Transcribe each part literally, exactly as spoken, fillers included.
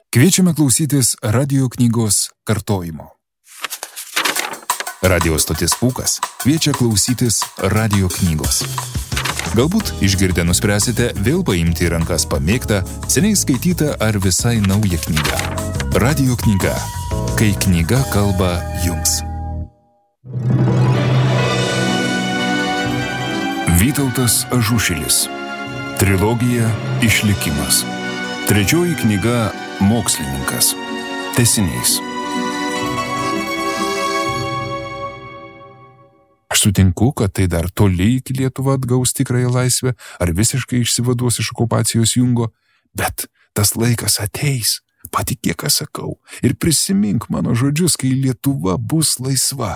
Kviečiame klausytis radio knygos kartojimo. Radio stotis Pūkas kviečia klausytis radio knygos. Galbūt išgirdę nuspręsite vėl paimti į rankas pamėgtą, seniai skaitytą ar visai naują knygą. Radio knyga. Kai knyga kalba jums. Vytautas Ažušilis. Trilogija Išlikimas. Trečioji knyga Mokslininkas. Tęsinys. Aš sutinku, kad tai dar toli iki Lietuva atgaus tikrąją laisvę ar visiškai išsivaduos iš okupacijos jungo, bet tas laikas ateis, patikėk, ką sakau, ir prisimink mano žodžius, kai Lietuva bus laisva.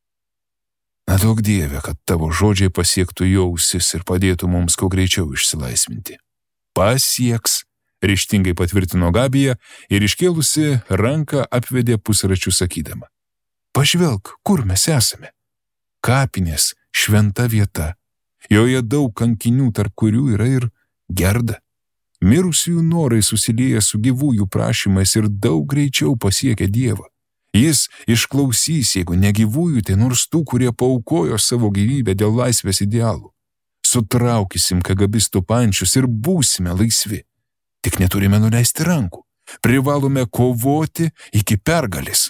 Na daug Dieve, kad tavo žodžiai pasiektų jo ausis ir padėtų mums kuo greičiau išsilaisvinti. Pasieks, ryžtingai patvirtino Gabija ir iškėlusi ranką apvedė pusračių sakydama. Pažvelk, kur mes esame. Kapinės šventa vieta. Joje daug kankinių, tarp kurių yra ir Gerda. Mirusiųjų norai susilieja su gyvųjų prašymais ir daug greičiau pasiekia Dievą. Jis išklausys, jeigu ne gyvųjų, tai nors tų, kurie paaukojo savo gyvybę dėl laisvės idealų. Sutraukysim kagabistų pančius ir būsime laisvi. Tik neturime nuleisti rankų. Privalome kovoti iki pergalės.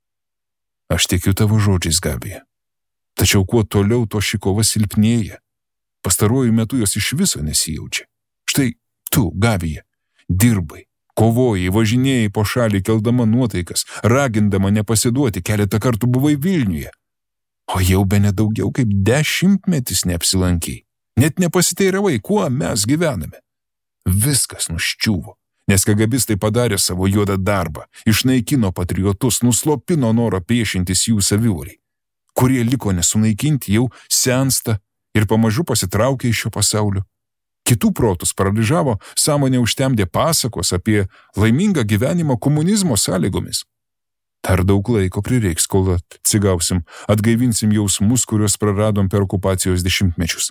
Aš tikiu tavo žodžiais, Gabija. Tačiau kuo toliau, to ši kova silpnėja. Pastaruoju metu jos iš viso nesijaučia. Štai tu, Gabija, dirbai, kovojai, važinėjai po šalį keldama nuotaikas, ragindama nepasiduoti, keletą kartų buvai Vilniuje. O jau bene daugiau kaip dešimtmetis neapsilankiai. Net nepasiteiravai, kuo mes gyvename. Viskas nuščiuvo, nes kagabistai padarė savo juodą darbą, išnaikino patriotus, nuslopino norą priešintis jų savivaliai. Kurie liko nesunaikinti, jau sensta ir pamažu pasitraukė iš šio pasaulio. Kitų protus paralyžavo, sąmonė užtemdė pasakos apie laimingą gyvenimą komunizmo sąlygomis. Dar daug laiko prireiks, kol atsigausim, atgaivinsim jausmus, kuriuos praradom per okupacijos dešimtmečius.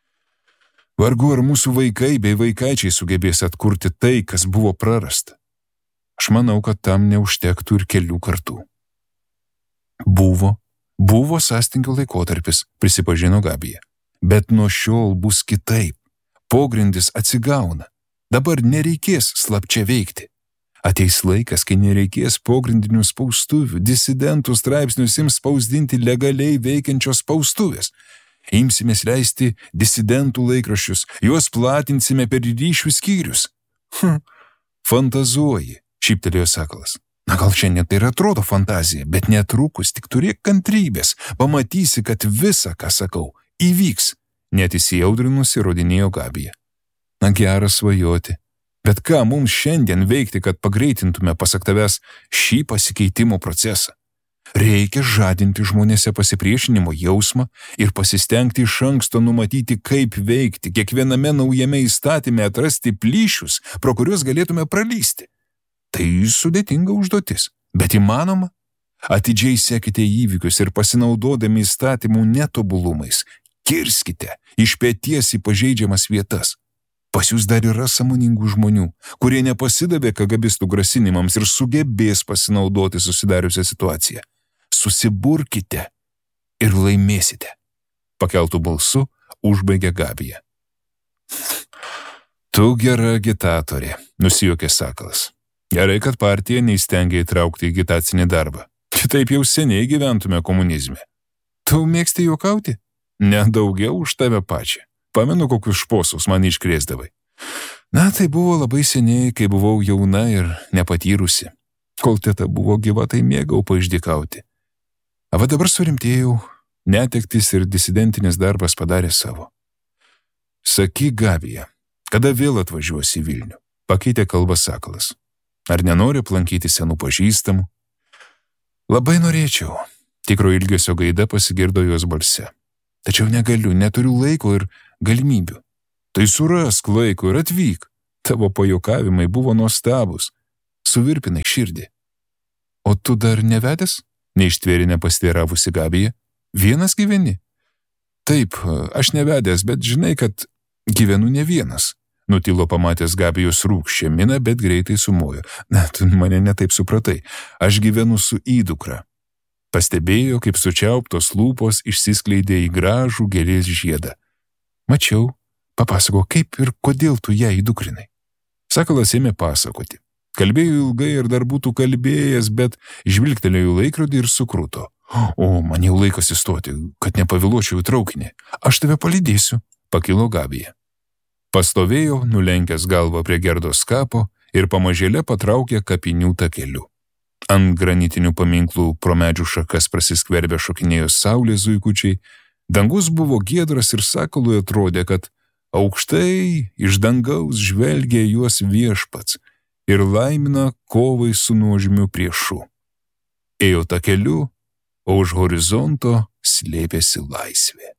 Vargu ar mūsų vaikai bei vaikaičiai sugebės atkurti tai, kas buvo prarasta. Aš manau, kad tam neužtektų ir kelių kartų. Buvo, buvo sąstingio laikotarpis, prisipažino Gabija. Bet nuo šiol bus kitaip. Pogrindis atsigauna. Dabar nereikės slapčia veikti. Ateis laikas, kai nereikės pogrindinių spaustuvių, disidentų straipsnius ims spausdinti legaliai veikiančios spaustuvės. Imsimės leisti disidentų laikraščius, juos platinsime per ryšių skyrius. Hm, fantazuoji, šyptelėjo Sakalas. Na gal šiandien tai ir atrodo fantazija, bet netrukus tik turėk kantrybės, pamatysi, kad visa, ką sakau, įvyks, net įsijaudrinusi įrodinėjo Gabija. Na geras svajoti, bet ką mums šiandien veikti, kad pagreitintume, pasak tavęs, šį pasikeitimo procesą? Reikia žadinti žmonėse pasipriešinimo jausmą ir pasistengti iš anksto numatyti, kaip veikti, kiekviename naujame įstatyme atrasti plyšius, pro kuriuos galėtume pralysti. Tai sudėtinga užduotis, bet įmanoma. Atidžiai sekite įvykius ir pasinaudodami įstatymų netobulumais, kirskite iš peties į pažeidžiamas vietas. Pas jūs dar yra sąmoningų žmonių, kurie nepasidavė kagabistų grasinimams ir sugebės pasinaudoti susidariusią situaciją. Susiburkite ir laimėsite. Pakeltų balsu užbaigė Gabija. Tu gera agitatorė, nusijuokė Sakalas. Gerai, kad partija neįstengia įtraukti į agitacinį darbą. Kitaip jau seniai gyventume komunizme. Tu mėgsti juokauti? Ne daugiau už tave pačią. Pamenu, kokius šposus man iškrėsdavai. Na, tai buvo labai seniai, kai buvau jauna ir nepatyrusi. Kol teta buvo gyva, tai mėgau paišdykauti. O va dabar surimtėjau, netektis ir disidentinis darbas padarė savo. Sakyk, Gabija, kada vėl atvažiuosi į Vilnių? Pakeitė kalbą Sakalas. Ar nenori aplankyti senų pažįstamų? Labai norėčiau. Tikro ilgesio gaida pasigirdo jos balse. Tačiau negaliu, neturiu laiko ir galimybių. Tai surask laiko ir atvyk. Tavo pajuokavimai buvo nuostabus. Suvirpinai širdį. O tu dar nevedęs? Neištvėrė nepastėravusi Gabija. Vienas gyveni? Taip, aš nevedęs, bet žinai, kad gyvenu ne vienas. Nutilo pamatęs Gabijos rūkščią miną, bet greitai sumojo. Na, tu mane netaip supratai. Aš gyvenu su įdukra. Pastebėjo, kaip sučiauptos lūpos išsiskleidė į gražų gėlės žiedą. Mačiau, papasako, kaip ir kodėl tu ją įdukrinai. Sakalas ėmė pasakoti. Kalbėjo ilgai ir dar būtų kalbėjęs, bet žvilgtelėjo laikrodį ir sukruto. O, man jau laikas įstoti, kad nepavėluočiau į traukinį. Aš tave palydėsiu, pakilo Gabija. Pastovėjo, nulenkęs galvą prie Gerdos kapo ir pamažėle patraukė kapinių takeliu. Ant granitinių paminklų pro medžių šakas prasiskverbė šokinėjo saulės zuikučiai, dangus buvo giedras ir Sakalui atrodė, kad aukštai iš dangaus žvelgė juos viešpats ir laimina kovai su nuožmiu priešu. Ėjo takeliu, o už horizonto slėpėsi laisvė.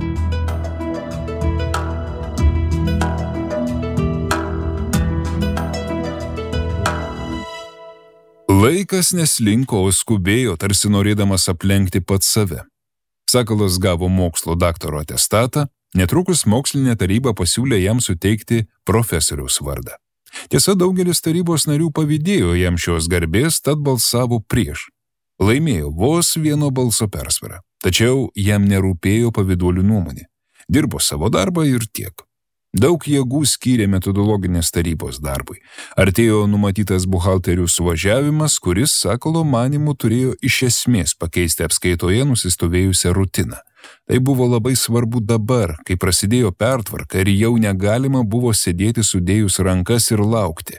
Laikas neslinko, o skubėjo, tarsi norėdamas aplenkti pats save. Sakalas gavo mokslo daktaro atestatą, netrukus mokslinė taryba pasiūlė jam suteikti profesoriaus vardą. Tiesa, daugelis tarybos narių pavydėjo jam šios garbės, tad balsavo prieš. Laimėjo vos vieno balso persvarą, tačiau jam nerūpėjo pavyduolių nuomonė. Dirbo savo darbą ir tiek. Daug jėgų skyrė metodologinės tarybos darbui. Artėjo numatytas buhalterių suvažiavimas, kuris, Sakalo manymu, turėjo iš esmės pakeisti apskaitoje nusistovėjusią rutiną. Tai buvo labai svarbu dabar, kai prasidėjo pertvarka ir jau negalima buvo sėdėti sudėjus rankas ir laukti.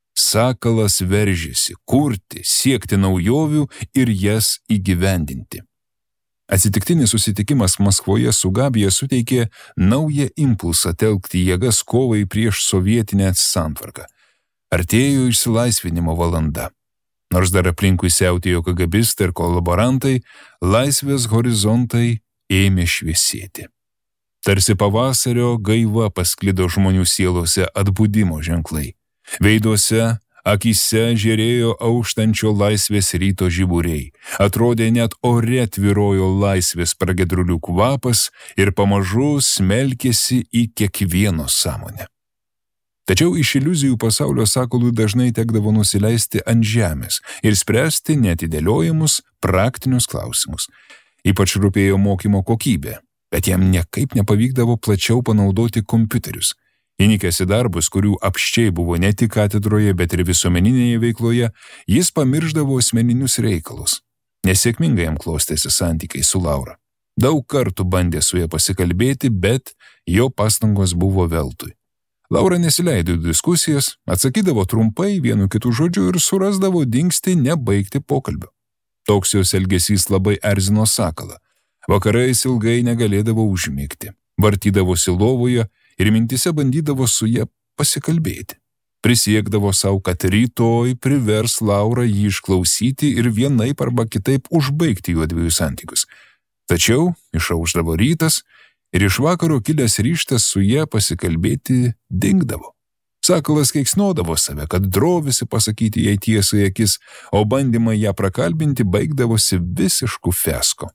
Sakalas veržėsi kurti, siekti naujovių ir jas įgyvendinti. Atsitiktinis susitikimas Maskvoje su Gabija suteikė naują impulsą telkti jėgas kovai prieš sovietinę santvarką. Artėjo išsilaisvinimo valanda. Nors dar aplinkui siautėjo kagabistai ir kolaborantai, laisvės horizontai ėmė šviesėti. Tarsi pavasario gaiva pasklido žmonių sielose atbudimo ženklai. Veiduose, akyse žėrėjo auštančio laisvės ryto žiburiai. Atrodė net ore tvyrojo laisvės pragiedrulių kvapas ir pamažu smelkėsi į kiekvieno sąmonę. Tačiau iš iliuzijų pasaulio Sakalui dažnai tekdavo nusileisti ant žemės ir spręsti neatidėliojamus praktinius klausimus. Ypač rūpėjo mokymo kokybė, bet jam niekaip nepavykdavo plačiau panaudoti kompiuterius. Įnikęs į darbus, kurių apsčiai buvo ne tik katedroje, bet ir visuomeninėje veikloje, jis pamirždavo asmeninius reikalus. Nesėkmingai jam klostėsi santykiai su Laura. Daug kartų bandė su ja pasikalbėti, bet jo pastangos buvo veltui. Laura nesileido į diskusijas, atsakydavo trumpai vienu kitu žodžiu ir surasdavo dingstį nebaigti pokalbio. Toks jos elgesys labai erzino Sakalą. Vakarais ilgai negalėdavo užmigti, vartydavosi lovoje ir mintise bandydavo su ja pasikalbėti. Prisiekdavo savo, kad rytoj privers Laurą jį išklausyti ir vienaip arba kitaip užbaigti juodviejų santykius. Tačiau išaušdavo rytas ir iš vakaro kilęs ryžtas su ja pasikalbėti dingdavo. Sakalas keiksnodavo save, kad drovisi pasakyti jai tiesai akis, o bandymai ją prakalbinti baigdavosi visišku fiasko.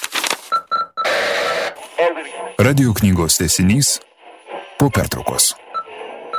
Radio knygos tęsinys po pertraukos.